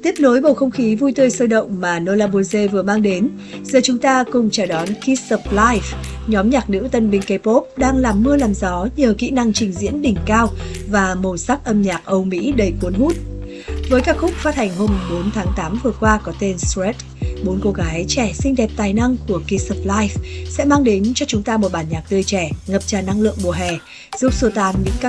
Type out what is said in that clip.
Tiếp nối bầu không khí vui tươi sôi động mà Nola Boze vừa mang đến, giờ chúng ta cùng chào đón Kiss of Life, nhóm nhạc nữ tân binh K-pop đang làm mưa làm gió nhờ kỹ năng trình diễn đỉnh cao và màu sắc âm nhạc Âu Mỹ đầy cuốn hút. Với ca khúc phát hành hôm 4 tháng 8 vừa qua có tên Sweat, 4 cô gái trẻ xinh đẹp tài năng của Kiss of Life sẽ mang đến cho chúng ta một bản nhạc tươi trẻ, ngập tràn năng lượng mùa hè, giúp xua tan những căng